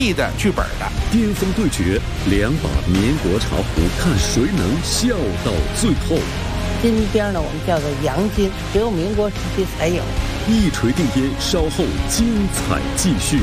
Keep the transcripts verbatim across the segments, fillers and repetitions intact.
的剧本的。 巅峰对决，两把民国茶壶，看谁能笑到最后。 金边呢，我们叫做洋金，只有民国时期才有。 一锤定音，稍后精彩继续。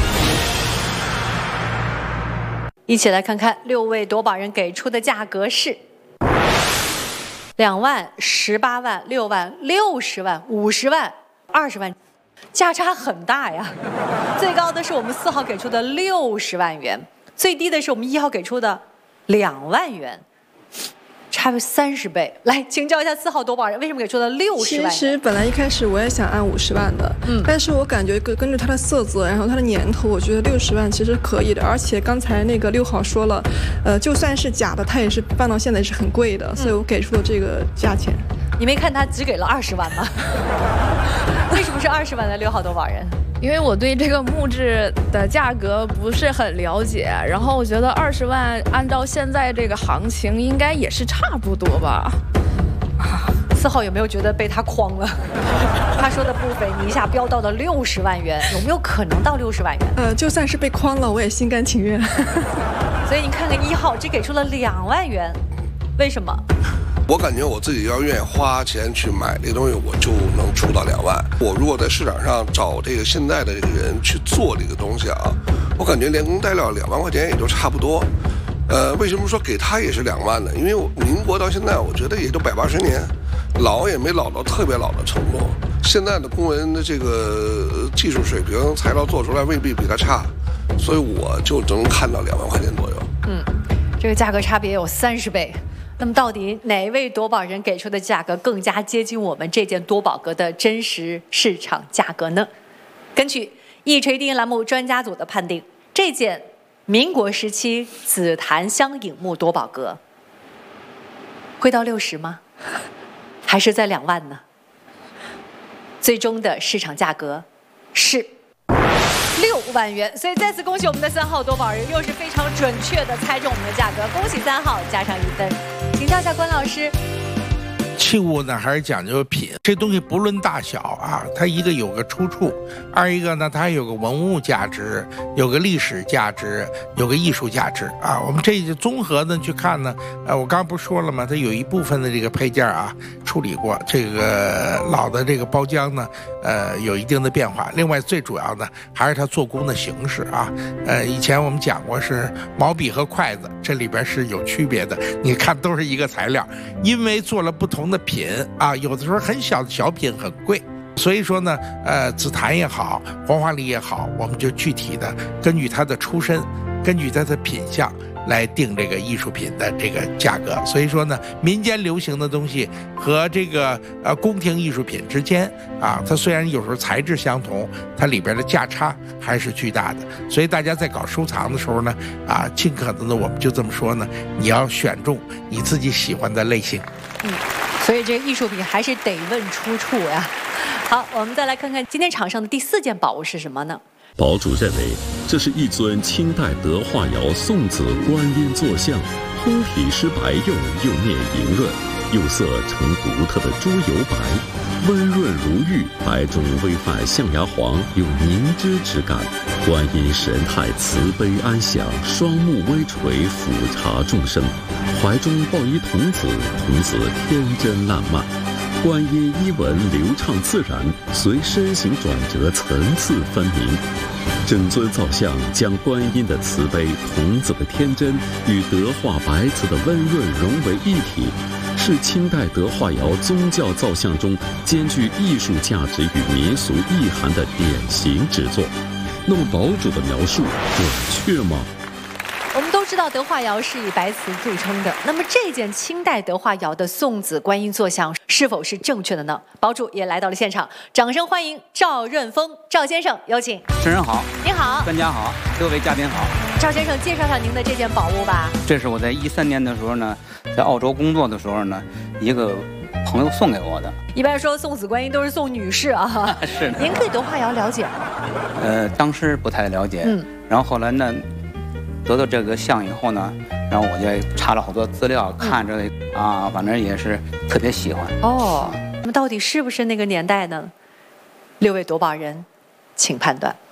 一起来看看六位夺宝人给出的价格是两万、十八万、六万、六十万、五十万、二十万，价差很大呀。最高的是我们四号给出的六十万元，最低的是我们一号给出的两万元。差别三十倍，来请教一下四号夺宝人为什么给出了六十万？ 其实本来一开始我也想按五十万的，嗯，但是我感觉根根据它的色泽，然后它的年头，我觉得六十万其实可以的。而且刚才那个六号说了，呃，就算是假的，它也是放到现在也是很贵的，所以我给出了这个价钱。 你没看他只给了二十万吗？为什么是二十万的六号夺宝人？ 因为我对这个木质的价格不是很了解，然后我觉得二十万按照现在这个行情应该也是差不多吧。 啊，四号有没有觉得被他诓了？他说的不菲，你一下飙到了六十万元，有没有可能到六十万元？ 呃，就算是被诓了，我也心甘情愿。 所以你看看一号只给出了两万元，为什么？ 我感觉我自己要愿意花钱去买这个东西，我就能出到两万。我如果在市场上找这个现在的这个人去做这个东西啊，我感觉连工带料两万块钱也就差不多。呃，为什么说给他也是两万呢？因为民国到现在，我觉得也就百八十年，老也没老到特别老的程度。现在的工人的这个技术水平，材料做出来未必比他差，所以我就只能看到两万块钱左右。 嗯，这个价格差别有三十倍。那么到底哪位夺宝人给出的价格更加接近我们这件多宝格的真实市场价格呢？根据一锤定音栏目专家组的判定，这件民国时期紫檀香影木多宝格会到六十吗？还是在两万呢？最终的市场价格是六万元，所以再次恭喜我们的三号夺宝人，又是非常准确的猜中我们的价格，恭喜三号，加上一分。请教一下关老师， 器物呢还是讲究品，这东西不论大小啊，它一个有个出处，二一个呢它有个文物价值，有个历史价值，有个艺术价值啊。我们这就综合呢去看呢，呃，我刚刚不是说了吗？它有一部分的这个配件啊处理过，这个老的这个包浆呢，呃，有一定的变化。另外最主要的还是它做工的形式啊，呃，以前我们讲过是毛笔和筷子，这里边是有区别的。你看都是一个材料，因为做了不同的品啊，有的时候很小的小品很贵，所以说呢，呃，紫檀也好，黄花梨也好，我们就具体的根据它的出身，根据它的品相来定这个艺术品的这个价格。所以说呢，民间流行的东西和这个呃宫廷艺术品之间啊，它虽然有时候材质相同，它里边的价差还是巨大的。所以大家在搞收藏的时候呢，啊，尽可能的我们就这么说呢，你要选中你自己喜欢的类型。 嗯，所以这个艺术品还是得问出处呀。好，我们再来看看今天场上的第四件宝物是什么呢？ 堡主认为，这是一尊清代德化窑宋子观音坐像，通体湿白釉，釉面莹润，釉色呈独特的猪油白，温润如玉，白中微泛象牙黄，有凝脂之感。观音神态慈悲安详，双目微垂，俯察众生，怀中抱一童子，童子天真烂漫。观音衣纹流畅自然，随身形转折层次分明。整尊造像将观音的慈悲、童子的天真与德化白瓷的温润融为一体，是清代德化窑宗教造像中兼具艺术价值与民俗意涵的典型之作。那么堡主的描述准确吗？ 我们都知道德化窑是以白瓷著称的，那么这件清代德化窑的宋子观音坐像是否是正确的呢？堡主也来到了现场，掌声欢迎赵润峰赵先生，有请。 主持人好， 您好， 专家好，各位嘉宾好。 赵先生，介绍一下您的这件宝物吧。 这是我在一三年的时候呢，在澳洲工作的时候呢，一个朋友送给我的。 一般说送子观音都是送女士啊， 是的。 您对德化窑了解吗？ 呃，当时不太了解，嗯，然后后来呢，得到这个像以后呢，然后我就查了好多资料，看着、嗯、啊，反正也是特别喜欢。 哦，那么到底是不是那个年代呢？六位夺宝人，请判断。